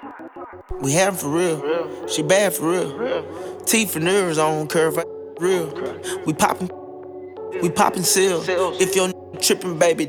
We having for real. She bad for real. Teeth and nerves on curve, real. We popping seals. If your tripping, baby,